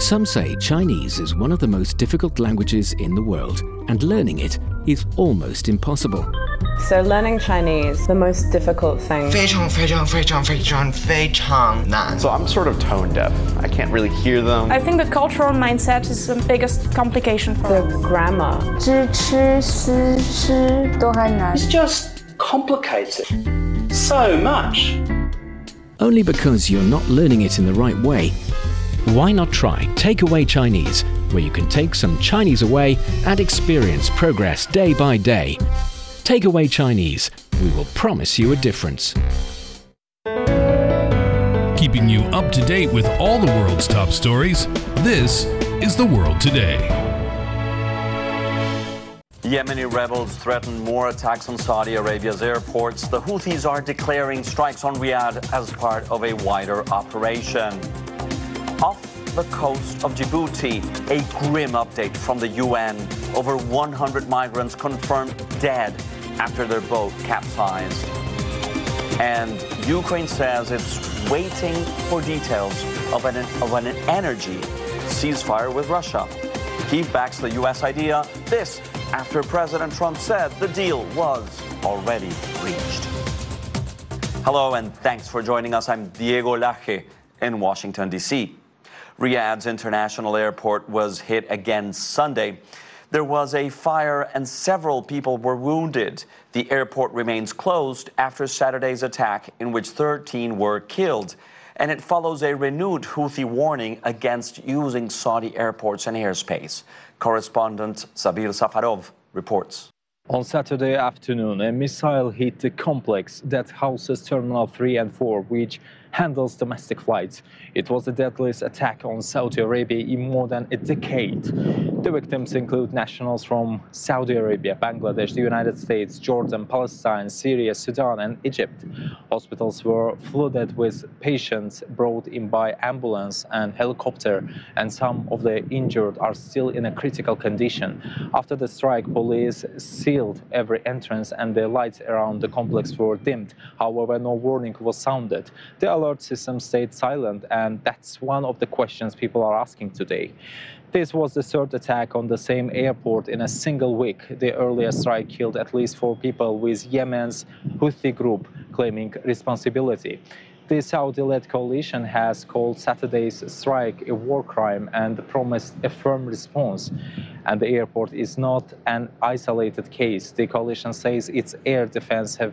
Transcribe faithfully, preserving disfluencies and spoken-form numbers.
Some say Chinese is one of the most difficult languages in the world, and learning it is almost impossible. So learning Chinese, the most difficult thing. 非常非常非常非常非常难. So I'm sort of tone deaf. I can't really hear them. I think the cultural mindset is the biggest complication for The us. grammar. 知吃思吃都还难。 It's just complicated so much. Only because you're not learning it in the right way. Why not try Takeaway Chinese, where you can take some Chinese away and experience progress day by day. Takeaway Chinese, we will promise you a difference. Keeping you up to date with all the world's top stories, this is The World Today. Yemeni rebels threaten more attacks on Saudi Arabia's airports. The Houthis are declaring strikes on Riyadh as part of a wider operation. Off the coast of Djibouti, a grim update from the U N. Over one hundred migrants confirmed dead after their boat capsized. And Ukraine says it's waiting for details of an, of an energy ceasefire with Russia. Kyiv backs the U S idea. This after President Trump said the deal was already reached. Hello and thanks for joining us. I'm Diego Laje in Washington, D C Riyadh's international airport was hit again Sunday. There was a fire and several people were wounded. The airport remains closed after Saturday's attack in which thirteen were killed. And it follows a renewed Houthi warning against using Saudi airports and airspace. Correspondent Sabir Safarov reports. On Saturday afternoon, a missile hit the complex that houses Terminal three and four, which handles domestic flights. It was the deadliest attack on Saudi Arabia in more than a decade. The victims include nationals from Saudi Arabia, Bangladesh, the United States, Jordan, Palestine, Syria, Sudan, and Egypt. Hospitals were flooded with patients brought in by ambulance and helicopter, and some of the injured are still in a critical condition. After the strike, police sealed every entrance and the lights around the complex were dimmed. However, no warning was sounded. The alert system stayed silent, and that's one of the questions people are asking today. This was the third attack on the same airport in a single week. The earlier strike killed at least four people, with Yemen's Houthi group claiming responsibility. The Saudi-led coalition has called Saturday's strike a war crime and promised a firm response. And the airport is not an isolated case. The coalition says its air defense have